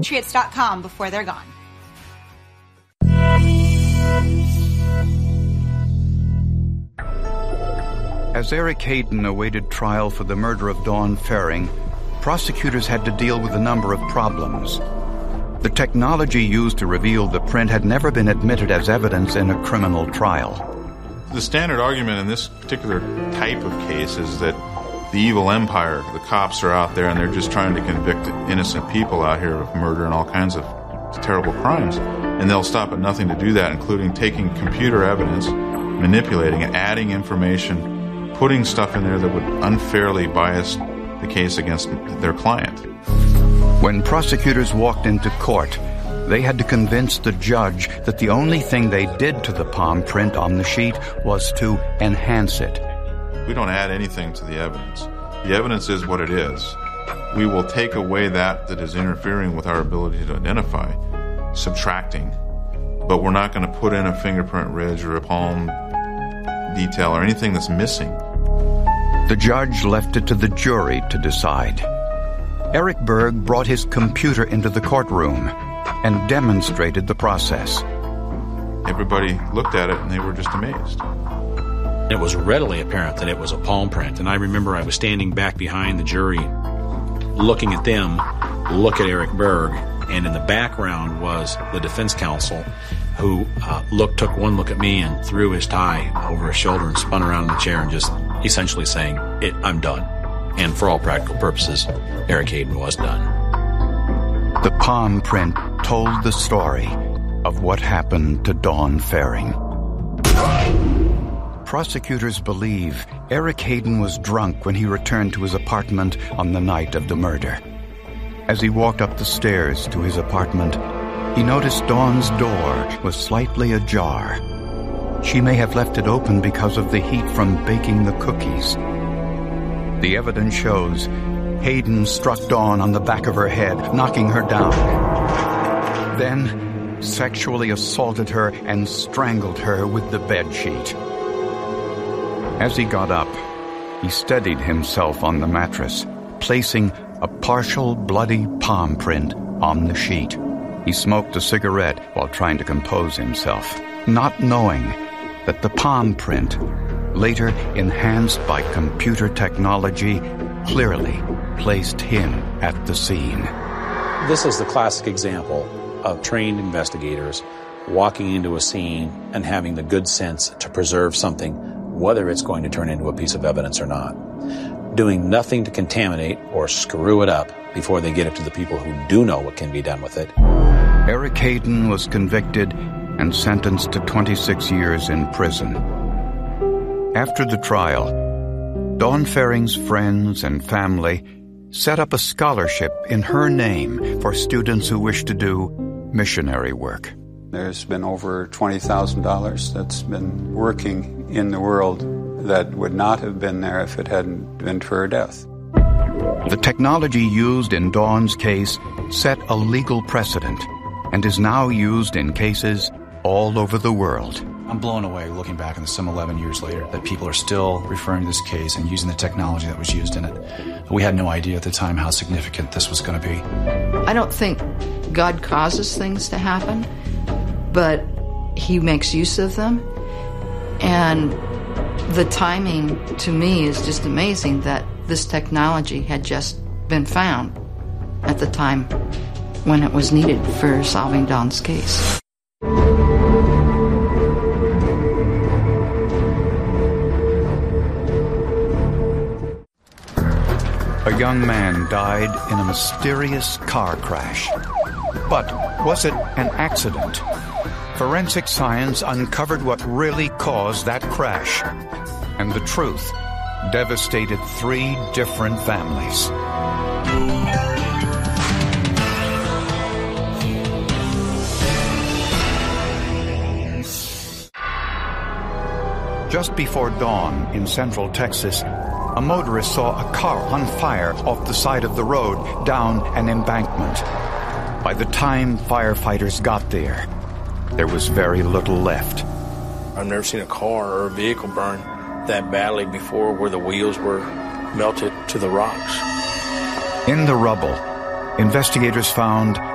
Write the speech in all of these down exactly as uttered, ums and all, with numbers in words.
patriots dot com before they're gone. As Eric Hayden awaited trial for the murder of Dawn Ferring, prosecutors had to deal with a number of problems. The technology used to reveal the print had never been admitted as evidence in a criminal trial. The standard argument in this particular type of case is that the evil empire, the cops are out there and they're just trying to convict innocent people out here of murder and all kinds of terrible crimes. And they'll stop at nothing to do that, including taking computer evidence, manipulating it, adding information, putting stuff in there that would unfairly bias the case against their client. When prosecutors walked into court, they had to convince the judge that the only thing they did to the palm print on the sheet was to enhance it. We don't add anything to the evidence. The evidence is what it is. We will take away that that is interfering with our ability to identify, subtracting, but we're not going to put in a fingerprint ridge or a palm detail or anything that's missing. The judge left it to the jury to decide. Eric Berg brought his computer into the courtroom and demonstrated the process. Everybody looked at it and they were just amazed. It was readily apparent that it was a palm print, and I remember I was standing back behind the jury looking at them, look at Eric Berg, and in the background was the defense counsel who uh, looked, took one look at me and threw his tie over his shoulder and spun around in the chair and just essentially saying, it, I'm done. And for all practical purposes, Eric Hayden was done. The palm print told the story of what happened to Dawn Ferring. Prosecutors believe Eric Hayden was drunk when he returned to his apartment on the night of the murder. As he walked up the stairs to his apartment, he noticed Dawn's door was slightly ajar. She may have left it open because of the heat from baking the cookies. The evidence shows Hayden struck Dawn on the back of her head, knocking her down. Then sexually assaulted her and strangled her with the bedsheet. As he got up, he steadied himself on the mattress, placing a partial bloody palm print on the sheet. He smoked a cigarette while trying to compose himself, not knowing that the palm print, later enhanced by computer technology, clearly placed him at the scene. This is the classic example of trained investigators walking into a scene and having the good sense to preserve something, whether it's going to turn into a piece of evidence or not. Doing nothing to contaminate or screw it up before they get it to the people who do know what can be done with it. Eric Hayden was convicted and sentenced to twenty-six years in prison. After the trial, Dawn Ferring's friends and family set up a scholarship in her name for students who wish to do missionary work. There's been over twenty thousand dollars that's been working in the world that would not have been there if it hadn't been for her death. The technology used in Dawn's case set a legal precedent and is now used in cases all over the world. I'm blown away looking back on some eleven years later that people are still referring to this case and using the technology that was used in it. We had no idea at the time how significant this was going to be. I don't think God causes things to happen, but He makes use of them. And the timing, to me, is just amazing that this technology had just been found at the time when it was needed for solving Dawn's case. A young man died in a mysterious car crash. But was it an accident? Forensic science uncovered what really caused that crash. And the truth devastated three different families. Just before dawn in central Texas, a motorist saw a car on fire off the side of the road down an embankment. By the time firefighters got there, there was very little left. I've never seen a car or a vehicle burn that badly before, where the wheels were melted to the rocks. In the rubble, investigators found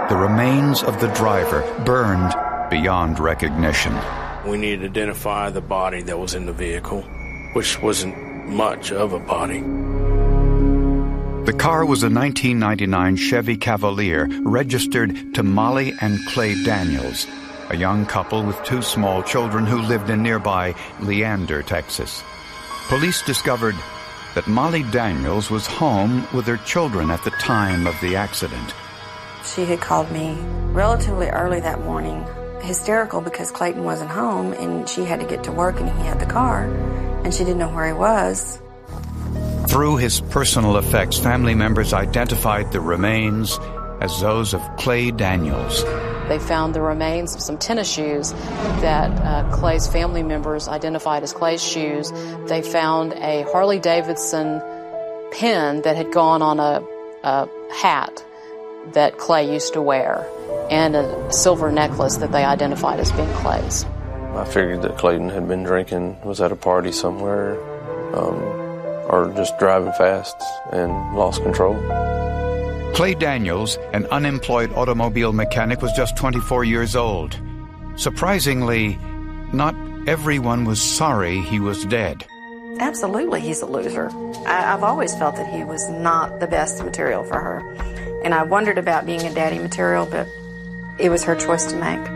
the remains of the driver burned beyond recognition. We needed to identify the body that was in the vehicle, which wasn't much of a body. The car was a nineteen ninety-nine Chevy Cavalier registered to Molly and Clay Daniels, a young couple with two small children who lived in nearby Leander, Texas. Police discovered that Molly Daniels was home with her children at the time of the accident. She had called me relatively early that morning, hysterical because Clayton wasn't home and she had to get to work and he had the car and she didn't know where he was. Through his personal effects, family members identified the remains as those of Clay Daniels. They found the remains of some tennis shoes that uh, Clay's family members identified as Clay's shoes. They found a Harley-Davidson pin that had gone on a, a hat that Clay used to wear, and a silver necklace that they identified as being Clay's. I figured that Clayton had been drinking, was at a party somewhere, um, or just driving fast and lost control. Clay Daniels, an unemployed automobile mechanic, was just twenty-four years old. Surprisingly, not everyone was sorry he was dead. Absolutely, he's a loser. I, I've always felt that he was not the best material for her. And I wondered about being a daddy material, but it was her choice to make.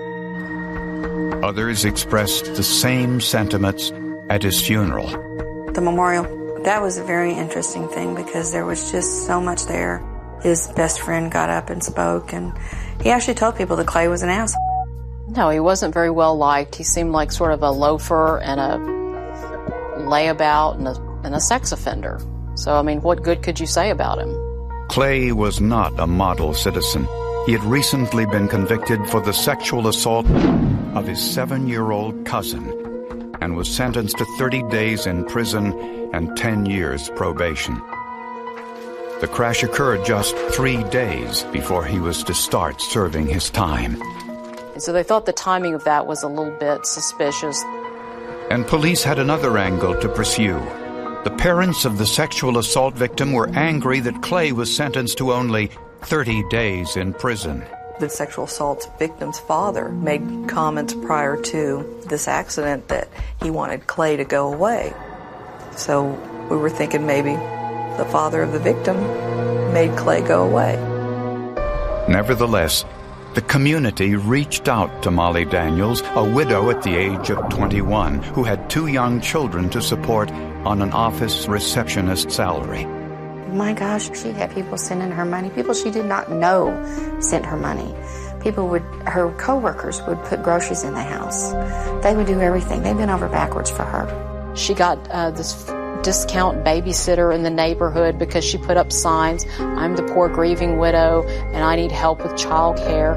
Others expressed the same sentiments at his funeral. The memorial, that was a very interesting thing because there was just so much there. His best friend got up and spoke, and he actually told people that Clay was an asshole. No, he wasn't very well liked. He seemed like sort of a loafer and a layabout and a, and a sex offender. So, I mean, what good could you say about him? Clay was not a model citizen. He had recently been convicted for the sexual assault of his seven-year-old cousin and was sentenced to thirty days in prison and ten years probation. The crash occurred just three days before he was to start serving his time. So they thought the timing of that was a little bit suspicious. And police had another angle to pursue. The parents of the sexual assault victim were angry that Clay was sentenced to only thirty days in prison. The sexual assault victim's father made comments prior to this accident that he wanted Clay to go away. So we were thinking maybe the father of the victim made Clay go away. Nevertheless, the community reached out to Molly Daniels, a widow at the age of twenty-one, who had two young children to support on an office receptionist salary. My gosh, she had people sending her money. People she did not know sent her money. People would, her coworkers would put groceries in the house. They would do everything. They bent over backwards for her. She got uh, this discount babysitter in the neighborhood because she put up signs, "I'm the poor grieving widow and I need help with child care."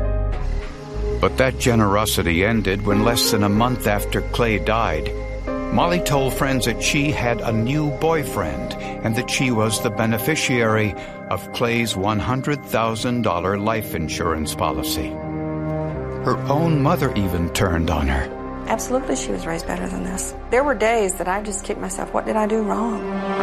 But that generosity ended when less than a month after Clay died, Molly told friends that she had a new boyfriend and that she was the beneficiary of Clay's one hundred thousand dollars life insurance policy. Her own mother even turned on her. Absolutely, she was raised better than this. There were days that I just kicked myself. What did I do wrong?